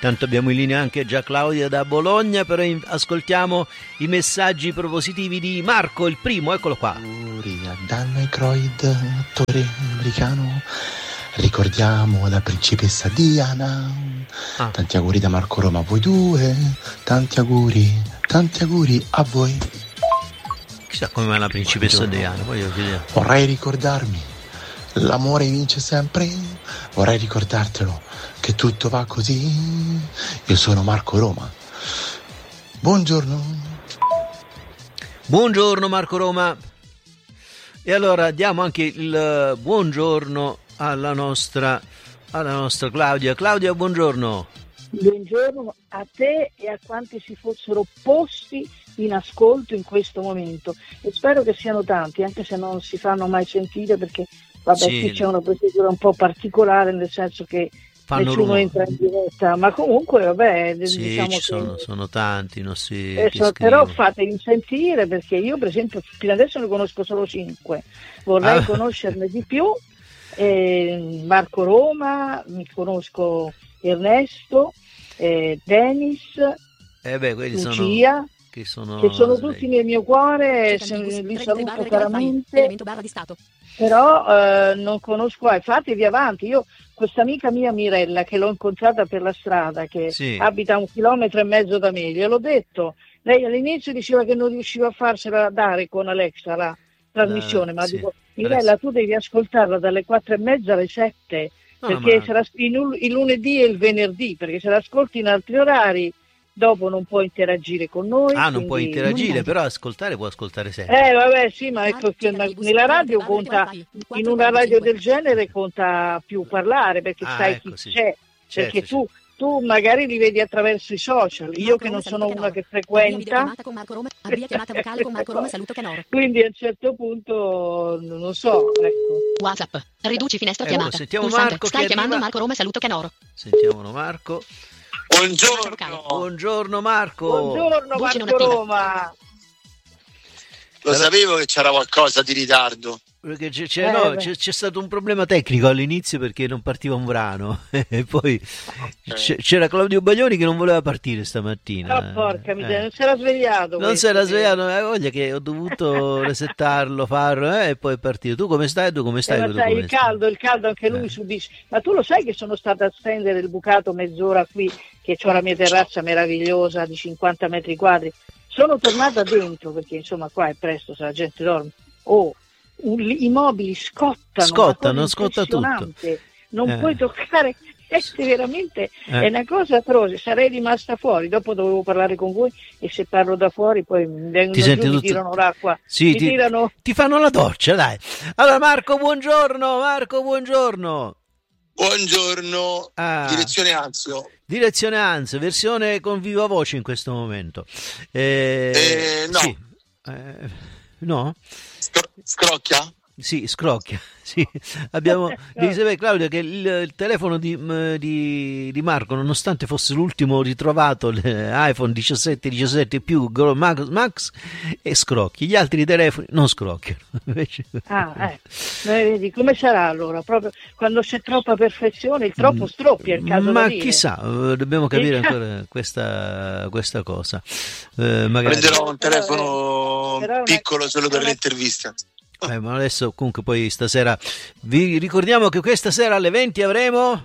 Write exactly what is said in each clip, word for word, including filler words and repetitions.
Tanto abbiamo in linea anche già Claudia da Bologna, però in- ascoltiamo i messaggi propositivi di Marco, il primo, eccolo qua. Auguri a Dan Aykroyd, attore americano. Ricordiamo la principessa Diana. Ah. Tanti auguri da Marco Roma a voi due. Tanti auguri, tanti auguri a voi. Chissà come va la principessa Diana, voglio vedere. Vorrei ricordarmi, l'amore vince sempre. Vorrei ricordartelo, che tutto va così. Io sono Marco Roma. Buongiorno. Buongiorno Marco Roma. E allora diamo anche il buongiorno alla nostra, alla nostra Claudia. Claudia, buongiorno. Buongiorno a te e a quanti si fossero posti in ascolto in questo momento, e spero che siano tanti, anche se non si fanno mai sentire, perché vabbè, Sì. qui c'è una procedura un po' particolare, nel senso che Fanno nessuno rumore. entra in diretta, ma comunque vabbè, Sì, diciamo ci che sono, sono tanti i nostri eh, che so- scrivono. però fatemi sentire, perché io per esempio fino adesso ne conosco solo cinque, vorrei Ah. conoscerne di più. eh, Marco Roma, mi conosco Ernesto, eh, Dennis, Eh beh, quelli sono, Lucia, che sono, che sono svegli. tutti nel mio cuore, se- li saluto caramente, però eh, non conosco, eh, fatevi avanti. Io questa amica mia Mirella, che l'ho incontrata per la strada, che Sì. abita a un chilometro e mezzo da me, gliel'ho detto, lei all'inizio diceva che non riusciva a farsela dare con Alexa la trasmissione, Eh, ma sì. dico, Mirella, tu devi ascoltarla dalle quattro e mezza alle sette, No, perché ma- sarà il, il lunedì e il venerdì, perché se l'ascolti in altri orari dopo non puoi interagire con noi. Ah, non puoi quindi- interagire, però ascoltare può ascoltare sempre. eh vabbè sì, ma ecco che ma nella radio conta, in una radio del genere conta più parlare, perché Ah, sai ecco, chi sì. c'è, Certo, perché tu, tu magari li vedi attraverso i social, io che non sono una che frequenta, quindi a un certo punto non so, ecco. WhatsApp. Riduci finestra Ecco, chiamata. sentiamo Pulsante. Marco Stai che chiamando arriva. Marco Roma, saluto Canoro. Sentiamo Marco. Buongiorno, Buongiorno Marco. Buongiorno Voce non Marco attiva. Roma. lo sapevo che c'era qualcosa di ritardo. Perché c'è, c'è- Eh, no, beh. c'è- c'è stato un problema tecnico all'inizio perché non partiva un brano e poi c'è- c'era Claudio Baglioni che non voleva partire stamattina. Ah, porca miseria, Eh. non si era svegliato. Non questo, si era che- svegliato, eh, voglia che ho dovuto resettarlo, farlo eh, e poi è partito. Tu come stai? Tu come Eh, stai? ma Tu sai, come il stai? caldo, il caldo anche lui Eh. subisce. Ma tu lo sai che sono stata a stendere il bucato mezz'ora qui, che ho la mia terrazza meravigliosa di cinquanta metri quadri. Sono tornata dentro perché insomma qua è presto se la gente dorme. Oh, un- i mobili scottano. Scottano, una cosa scotta tutto. impressionante. Non Eh. puoi toccare. È veramente Eh. è una cosa atroce. Sarei rimasta fuori. Dopo dovevo parlare con voi e se parlo da fuori poi mi vengono Ti giù, senti mi tutto- tirano l'acqua. Sì, mi ti, tirano. ti fanno la doccia, dai. Allora Marco, buongiorno, Marco, buongiorno. Buongiorno, Ah. direzione Anzio. Direzione Anz, versione con viva voce in questo momento. Eh, Eh, no. Sì. Eh, no? Scro- scrocchia? Sì, scrocchia. Sì. Abbiamo, devi sapere Claudio che il, il telefono di, m- di- di Marco, nonostante fosse l'ultimo ritrovato, l'iPhone diciassette diciassette più Go- Max, Max e scrocchi, gli altri telefoni non scrocchiano. Invece- Ah, eh. Noi vedi come sarà allora? Proprio quando c'è troppa perfezione, il troppo stroppia, è il caso Ma da dire. chissà, eh, dobbiamo capire Il- ancora questa, questa cosa. Eh, magari... Prenderò un Però, telefono eh, però è una- piccolo solo per è una- l'intervista. Eh, ma adesso comunque poi stasera vi ricordiamo che questa sera alle venti avremo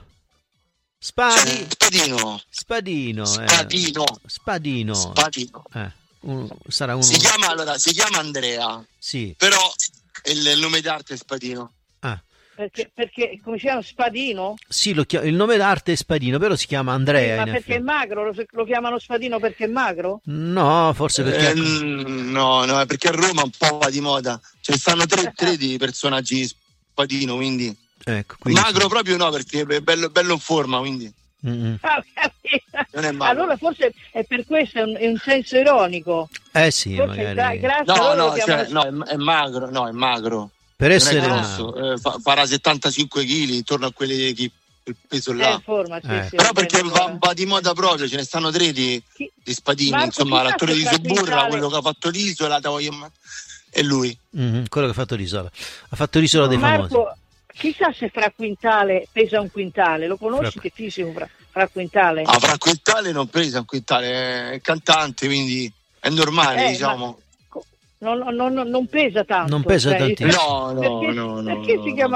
Spadi, Spadino. Spadino, eh. Spadino. Spadino, Spadino. eh, un- sarà uno, Si chiama, allora, si chiama Andrea, sì, però il, il nome d'arte è Spadino. ah, Perché, perché come si chiama Spadino? sì, lo chia- il nome d'arte è Spadino, però si chiama Andrea. Ma in perché è effetti. magro? Lo, lo chiamano Spadino perché è magro? No, forse perché Eh, mm, no, no, è perché a Roma un po' va di moda. Ce ne stanno tre, tre di personaggi Spadino, quindi... ecco, quindi Magro proprio no, perché è bello, bello in forma, quindi... Mm, mm. Ah, ho capito. Non è magro. Allora forse è per questo, è un, è un senso ironico. Eh sì, Forse gra- magari grazie No, a loro no, lo chiamano cioè, no, è, è magro, no, è magro. per Non essere è magro. grosso, eh, fa- farà settantacinque chili, intorno a quelli che quel peso È là. in forma, sì, Eh. sì, Però va perché bene, va, allora. va di moda proprio, ce ne stanno tre di, Chi- di Spadini, Marco, insomma, chissà l'attore se di fra Suburra, Quintale- quello che ha fatto l'Isola, te voglio- è lui. Mhm, quello che ha fatto l'isola, ha fatto l'isola dei famosi. Marco, chissà se Fra Quintale pesa un quintale, lo conosci Fra- che fisico Fra, Fra Quintale? Ah, Fra Quintale non presa un quintale, è cantante, quindi è normale, Eh, diciamo. ma co- non, non- non- non pesa tanto. Non pesa cioè, tantissimo. No, no, perché, no, no, perché no, si no. chiama